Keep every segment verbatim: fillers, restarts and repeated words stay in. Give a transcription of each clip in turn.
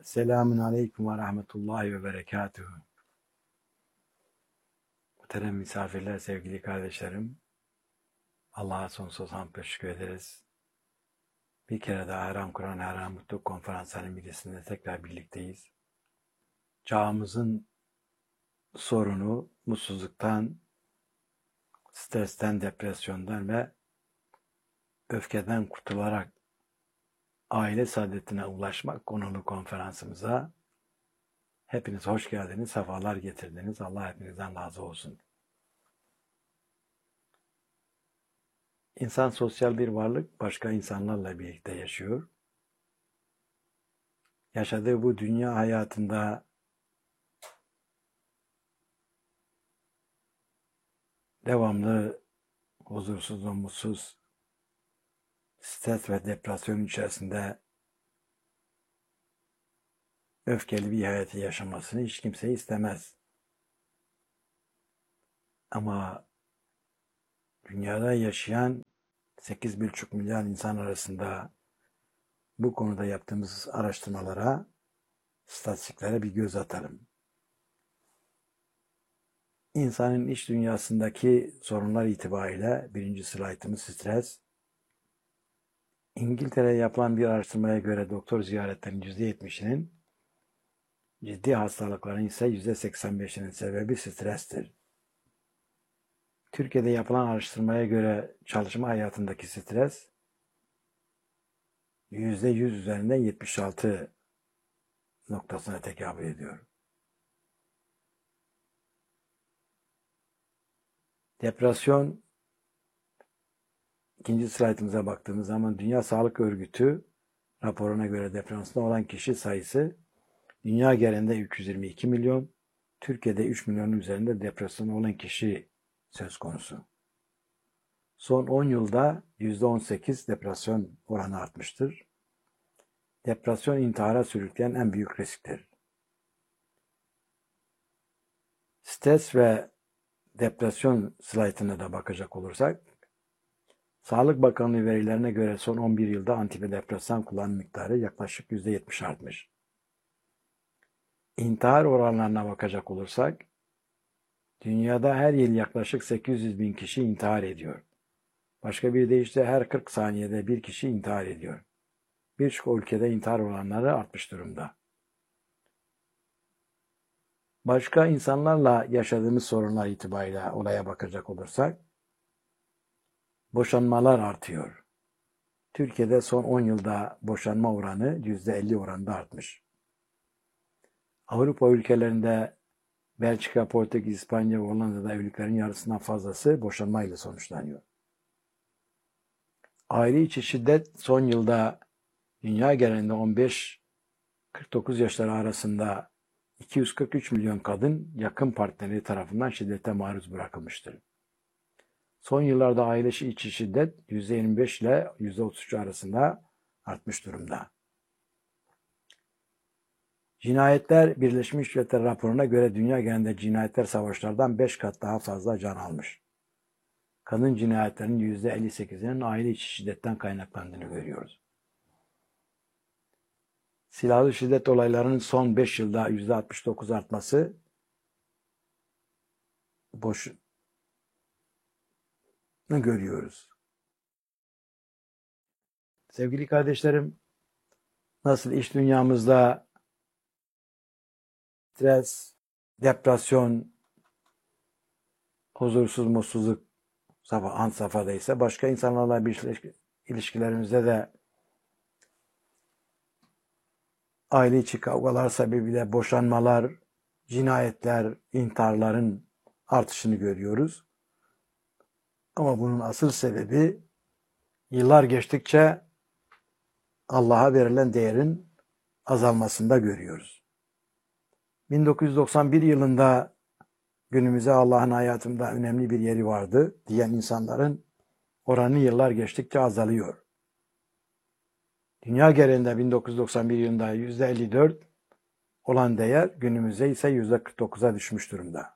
Selamun Aleyküm ve Rahmetullahi ve Berekatuhu. Muhterem misafirler, sevgili kardeşlerim, Allah'a sonsuz hamd ve şükür ederiz. Bir kere daha Haram Kur'an Haram Mutluluk Konferansı'nın birisinde tekrar birlikteyiz. Çağımızın sorunu mutsuzluktan, stresten, depresyondan ve öfkeden kurtularak aile saadetine ulaşmak konulu konferansımıza hepiniz hoş geldiniz, sefalar getirdiniz. Allah hepinizden razı olsun. İnsan sosyal bir varlık, başka insanlarla birlikte yaşıyor. Yaşadığı bu dünya hayatında devamlı huzursuz, umutsuz, stres ve depresyon içerisinde öfkeli bir hayatı yaşamasını hiç kimse istemez. Ama dünyada yaşayan sekiz buçuk milyar insan arasında bu konuda yaptığımız araştırmalara, istatistiklere bir göz atalım. İnsanın iç dünyasındaki sorunlar itibariyle birinci slaytımız stres. İngiltere'de yapılan bir araştırmaya göre doktor ziyaretlerinin yüzde yetmişinin, ciddi hastalıkların ise yüzde seksen beşinin sebebi strestir. Türkiye'de yapılan araştırmaya göre çalışma hayatındaki stres yüzde yüz üzerinden yetmiş altı noktasına tekabül ediyor. Depresyon, ikinci slaytımıza baktığımız zaman Dünya Sağlık Örgütü raporuna göre depresyonda olan kişi sayısı dünya genelinde üç yüz yirmi iki milyon, Türkiye'de üç milyonun üzerinde depresyon olan kişi söz konusu. Son on yılda yüzde on sekiz depresyon oranı artmıştır. Depresyon intihara sürükleyen en büyük risktir. Stres ve depresyon slaytına da bakacak olursak, Sağlık Bakanlığı verilerine göre son on bir yılda antidepresan kullanım miktarı yaklaşık yüzde yetmiş artmış. İntihar oranlarına bakacak olursak, dünyada her yıl yaklaşık sekiz yüz bin kişi intihar ediyor. Başka bir deyişle her kırk saniyede bir kişi intihar ediyor. Birçok ülkede intihar oranları artmış durumda. Başka insanlarla yaşadığımız sorunlar itibariyle olaya bakacak olursak, boşanmalar artıyor. Türkiye'de son on yılda boşanma oranı yüzde elli oranında artmış. Avrupa ülkelerinde Belçika, Portekiz, İspanya ve Hollanda'da evliliklerin yarısından fazlası boşanmayla sonuçlanıyor. Aile içi şiddet son yılda dünya genelinde on beş kırk dokuz yaşları arasında iki yüz kırk üç milyon kadın yakın partneri tarafından şiddete maruz bırakılmıştır. Son yıllarda aile içi şiddet yüzde yirmi beş ile yüzde otuz üç arasında artmış durumda. Cinayetler Birleşmiş Milletler raporuna göre dünya genelinde cinayetler savaşlardan beş kat daha fazla can almış. Kadın cinayetlerinin yüzde elli sekizinin aile içi şiddetten kaynaklandığını görüyoruz. Silahlı şiddet olaylarının son beş yılda yüzde altmış dokuz artması boşunu görüyoruz. Sevgili kardeşlerim, nasıl iş dünyamızda stres, depresyon, huzursuz, mutsuzluk an safhadaysa başka insanlarla bir ilişkilerimizde de aile içi kavgalar sebebiyle boşanmalar, cinayetler, intiharların artışını görüyoruz. Ama bunun asıl sebebi yıllar geçtikçe Allah'a verilen değerin azalmasında görüyoruz. bin dokuz yüz doksan bir yılında günümüze Allah'ın hayatımda önemli bir yeri vardı diyen insanların oranı yıllar geçtikçe azalıyor. Dünya genelinde bin dokuz yüz doksan bir yılında yüzde elli dört olan değer günümüzde ise yüzde kırk dokuza düşmüş durumda.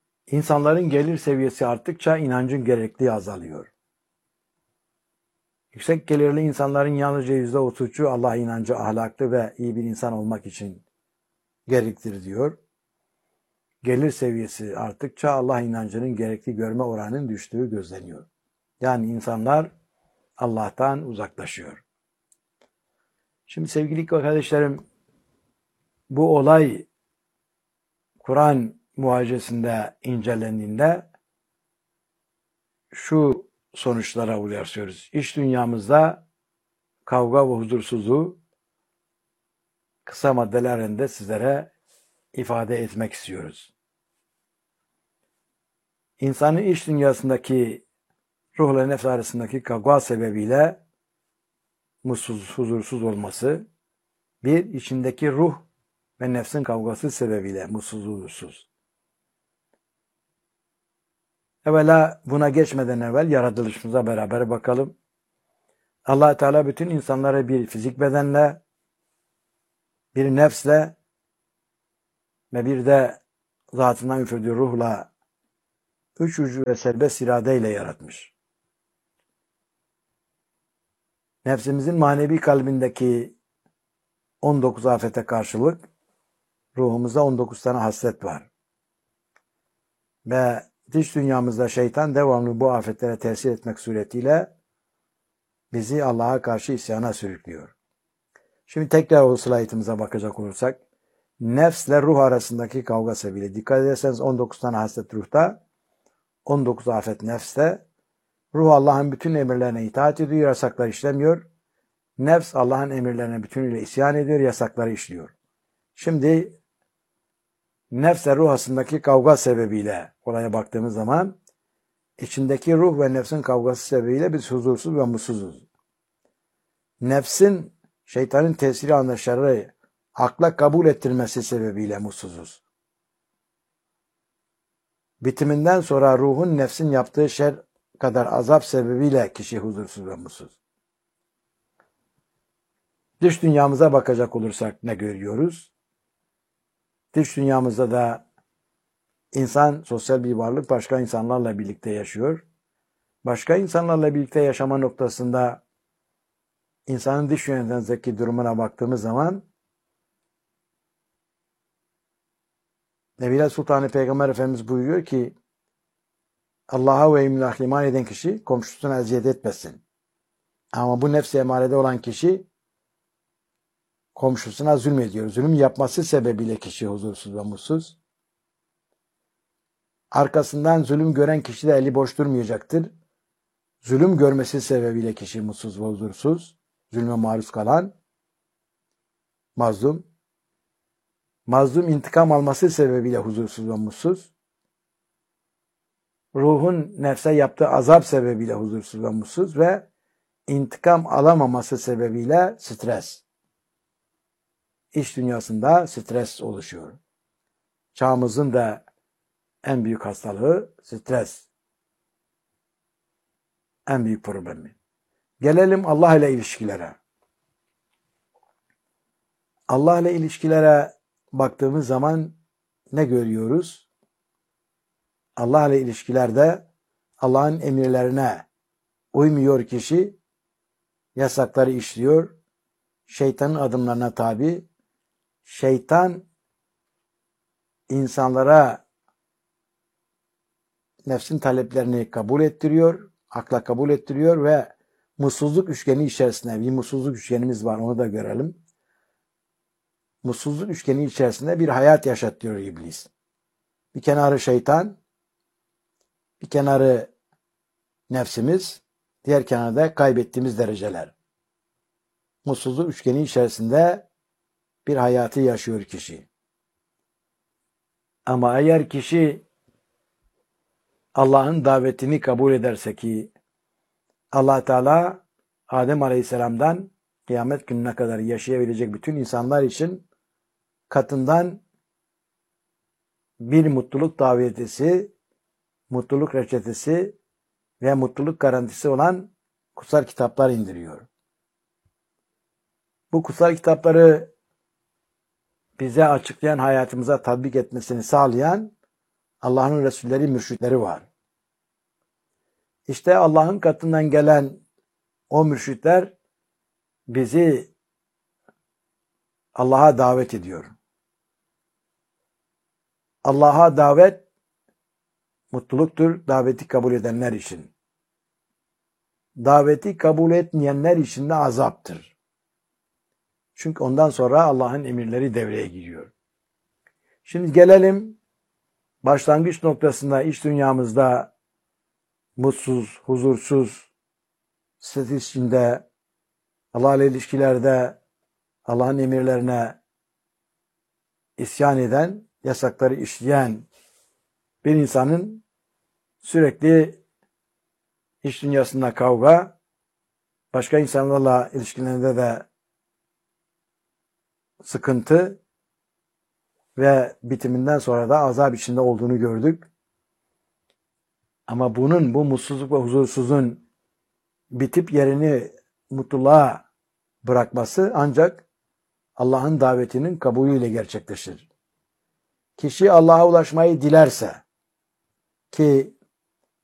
İnsanların gelir seviyesi arttıkça inancın gerekliliği azalıyor. Yüksek gelirli insanların yalnızca yüzde otuzu Allah inancı, ahlaklı ve iyi bir insan olmak için gerektir diyor. Gelir seviyesi arttıkça Allah inancının gerekli görme oranının düştüğü gözleniyor. Yani insanlar Allah'tan uzaklaşıyor. Şimdi sevgili kardeşlerim, bu olay Kur'an muhacesinde incelendiğinde şu sonuçlara ulaşıyoruz. İş dünyamızda kavga ve huzursuzluğu kısa maddelerinde sizlere ifade etmek istiyoruz. İnsanın iş dünyasındaki ruhla nefs arasındaki kavga sebebiyle mutsuz, huzursuz olması, bir, içindeki ruh ve nefsin kavgası sebebiyle mutsuz, huzursuz. Evvela buna geçmeden evvel yaratılışımıza beraber bakalım. Allah Teala bütün insanları bir fizik bedenle, bir nefsle ve bir de zatından üfürdüğü ruhla üç ucu ve serbest iradeyle yaratmış. Nefsimizin manevi kalbindeki on dokuz afete karşılık ruhumuzda on dokuz tane haslet var. Ve dış dünyamızda şeytan devamlı bu afetlere tesir etmek suretiyle bizi Allah'a karşı isyana sürüklüyor. Şimdi tekrar o slaytımıza bakacak olursak, nefsle ruh arasındaki kavga sebebiyle. Dikkat ederseniz on dokuz tane haslet ruhta, on dokuz afet nefste. Ruh Allah'ın bütün emirlerine itaat ediyor, yasakları işlemiyor. Nefs Allah'ın emirlerine bütünüyle isyan ediyor, yasakları işliyor. Şimdi nefsle ruh arasındaki kavga sebebiyle olaya baktığımız zaman içindeki ruh ve nefsin kavgası sebebiyle biz huzursuz ve mutsuzuz. Nefsin şeytanın tesiri anlayışları akla kabul ettirmesi sebebiyle mutsuzuz. Bitiminden sonra ruhun nefsin yaptığı şer kadar azap sebebiyle kişi huzursuz ve mutsuz. Dış dünyamıza bakacak olursak ne görüyoruz? Dış dünyamızda da insan sosyal bir varlık, başka insanlarla birlikte yaşıyor. Başka insanlarla birlikte yaşama noktasında insanın dış yönetimizdeki durumuna baktığımız zaman Nebiler Sultanı Peygamber Efendimiz buyuruyor ki Allah'a ve emrine iman eden kişi komşusuna eziyet etmesin. Ama bu nefsi emarede olan kişi komşusuna zulmediyor. Zulüm yapması sebebiyle kişi huzursuz ve mutsuz. Arkasından zulüm gören kişi de eli boş durmayacaktır. Zulüm görmesi sebebiyle kişi mutsuz ve huzursuz. Zulme maruz kalan mazlum. Mazlum intikam alması sebebiyle huzursuz ve mutsuz. Ruhun nefse yaptığı azap sebebiyle huzursuz ve mutsuz ve intikam alamaması sebebiyle stres. İş dünyasında stres oluşuyor. Çağımızın da en büyük hastalığı stres. En büyük problemi. Gelelim Allah ile ilişkilere. Allah ile ilişkilere baktığımız zaman ne görüyoruz? Allah ile ilişkilerde Allah'ın emirlerine uymuyor kişi, yasakları işliyor, şeytanın adımlarına tabi, şeytan insanlara nefsin taleplerini kabul ettiriyor, akla kabul ettiriyor ve mutsuzluk üçgeni içerisinde, bir mutsuzluk üçgenimiz var, onu da görelim. Mutsuzluk üçgeni içerisinde bir hayat yaşatıyor iblis. Bir kenarı şeytan, bir kenarı nefsimiz, diğer kenarda kaybettiğimiz dereceler. Mutsuzluk üçgeni içerisinde bir hayatı yaşıyor kişi. Ama eğer kişi Allah'ın davetini kabul ederse ki Allah Teala Adem Aleyhisselam'dan kıyamet gününe kadar yaşayabilecek bütün insanlar için katından bir mutluluk davetisi, mutluluk reçetesi ve mutluluk garantisi olan kutsal kitaplar indiriyor. Bu kutsal kitapları bize açıklayan, hayatımıza tatbik etmesini sağlayan Allah'ın Resulleri, mürşitleri var. İşte Allah'ın katından gelen O mürşitler bizi Allah'a davet ediyor. Allah'a davet mutluluktur daveti kabul edenler için. Daveti kabul etmeyenler için de azaptır. Çünkü ondan sonra Allah'ın emirleri devreye giriyor. Şimdi gelelim başlangıç noktasında iç dünyamızda mutsuz, huzursuz, stres içinde, Allah'la ilişkilerde Allah'ın emirlerine isyan eden, yasakları işleyen bir insanın sürekli iç dünyasında kavga, başka insanlarla ilişkilerinde de sıkıntı ve bitiminden sonra da azap içinde olduğunu gördük. Ama bunun, bu mutsuzluk ve huzursuzun bitip yerini mutluluğa bırakması ancak Allah'ın davetinin kabulüyle gerçekleşir. Kişi Allah'a ulaşmayı dilerse, ki